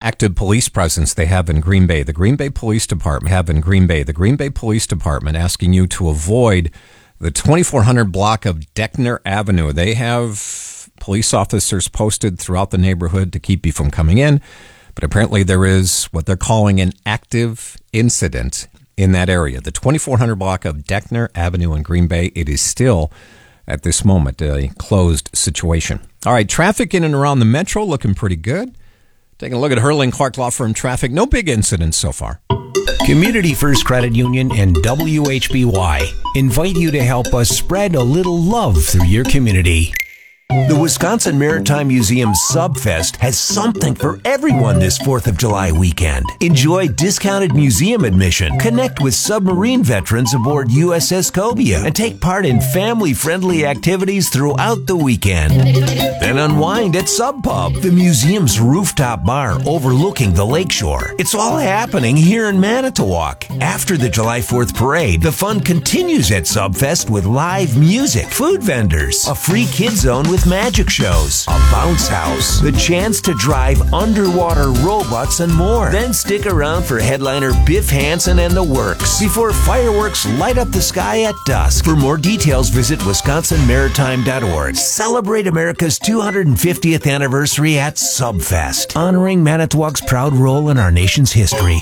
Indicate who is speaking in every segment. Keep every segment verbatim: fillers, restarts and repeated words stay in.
Speaker 1: active police presence they have in Green Bay. The Green Bay Police Department have in Green Bay. The Green Bay Police Department asking you to avoid the twenty-four hundred block of Deckner Avenue. They have police officers posted throughout the neighborhood to keep you from coming in, but apparently there is what they're calling an active incident in that area. The twenty-four hundred block of Deckner Avenue in Green Bay, it is still, at this moment, a closed situation. All right, traffic in and around the metro looking pretty good. Taking a look at Hurling Clark Law Firm traffic. No big incidents so far.
Speaker 2: Community First Credit Union and W H B Y invite you to help us spread a little love through your community. The Wisconsin Maritime Museum Subfest has something for everyone this fourth of July weekend. Enjoy discounted museum admission, connect with submarine veterans aboard U S S Cobia, and take part in family-friendly activities throughout the weekend. Then unwind at Sub Pub, the museum's rooftop bar overlooking the lakeshore. It's all happening here in Manitowoc. After the July fourth parade, the fun continues at Subfest with live music, food vendors, a free kid zone with magic shows, a bounce house, the chance to drive underwater robots, and more. Then stick around for headliner Biff Hansen and the Works before fireworks light up the sky at dusk. For more details, visit wisconsin maritime dot org. Celebrate America's two hundred fiftieth anniversary at Subfest, honoring Manitowoc's proud role in our nation's history.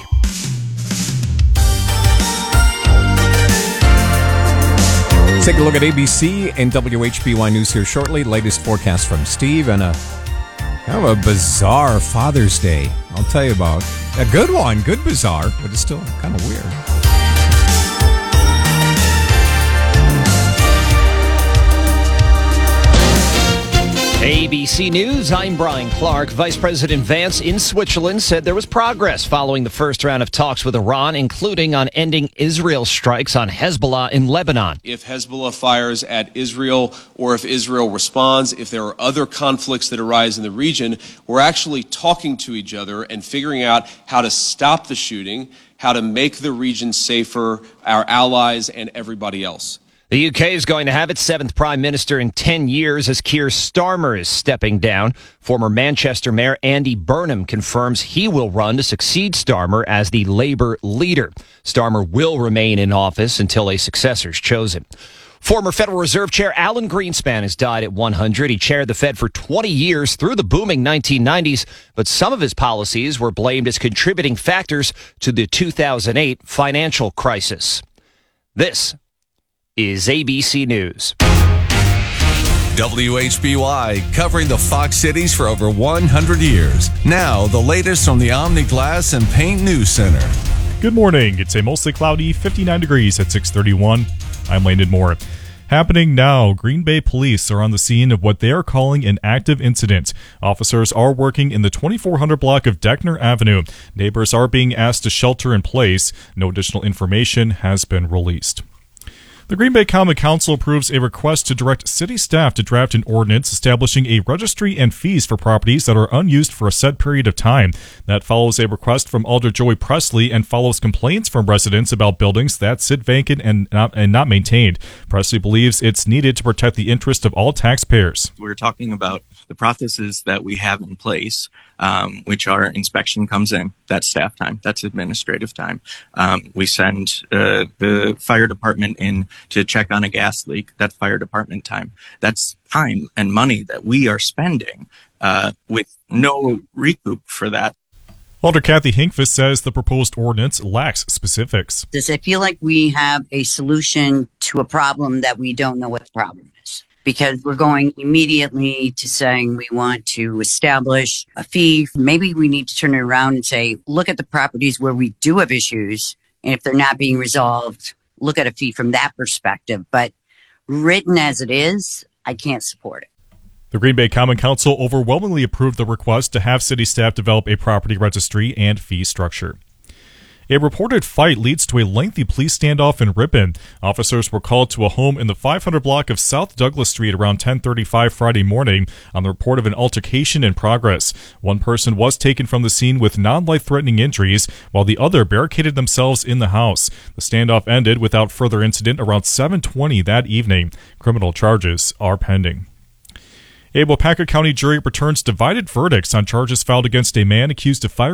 Speaker 1: Take a look at A B C and W H B Y News here shortly. Latest forecast from Steve and a kind of a bizarre Father's Day. I'll tell you about a good one, good bizarre, but it's still kind of weird.
Speaker 3: A B C News, I'm Brian Clark. Vice President Vance in Switzerland said there was progress following the first round of talks with Iran, including on ending Israel strikes on Hezbollah in Lebanon.
Speaker 4: If Hezbollah fires at Israel or if Israel responds, if there are other conflicts that arise in the region, we're actually talking to each other and figuring out how to stop the shooting, how to make the region safer, our allies and everybody else.
Speaker 3: The U K is going to have its seventh prime minister in ten years as Keir Starmer is stepping down. Former Manchester Mayor Andy Burnham confirms he will run to succeed Starmer as the Labour leader. Starmer will remain in office until a successor is chosen. Former Federal Reserve Chair Alan Greenspan has died at one hundred. He chaired the Fed for twenty years through the booming nineteen nineties, but some of his policies were blamed as contributing factors to the two thousand eight financial crisis. This is A B C News.
Speaker 5: W H B Y, covering the Fox Cities for over one hundred years. Now, the latest from the Omni Glass and Paint News Center.
Speaker 6: Good morning. It's a mostly cloudy fifty-nine degrees at six thirty-one. I'm Landon Moore. Happening now, Green Bay police are on the scene of what they are calling an active incident. Officers are working in the twenty-four hundred block of Deckner Avenue. Neighbors are being asked to shelter in place. No additional information has been released. The Green Bay Common Council approves a request to direct city staff to draft an ordinance establishing a registry and fees for properties that are unused for a set period of time. That follows a request from Alder Joey Presley and follows complaints from residents about buildings that sit vacant and not, and not maintained. Presley believes it's needed to protect the interest of all taxpayers.
Speaker 7: We're talking about the processes that we have in place, um, which are inspection comes in, that's staff time, that's administrative time. Um, we send uh, the fire department in to check on a gas leak, that's fire department time. That's time and money that we are spending uh, with no recoup for that.
Speaker 6: Alder Kathy Hinkfist says the proposed ordinance lacks specifics.
Speaker 8: Does it feel like we have a solution to a problem that we don't know what the problem is? Because we're going immediately to saying we want to establish a fee. Maybe we need to turn it around and say, look at the properties where we do have issues, and if they're not being resolved, look at a fee from that perspective. But written as it is, I can't support it.
Speaker 6: The Green Bay Common Council overwhelmingly approved the request to have city staff develop a property registry and fee structure. A reported fight leads to a lengthy police standoff in Ripon. Officers were called to a home in the five hundred block of South Douglas Street around ten thirty-five Friday morning on the report of an altercation in progress. One person was taken from the scene with non-life-threatening injuries, while the other barricaded themselves in the house. The standoff ended without further incident around seven twenty that evening. Criminal charges are pending. A Waupaca County jury returns divided verdicts on charges filed against a man accused of firing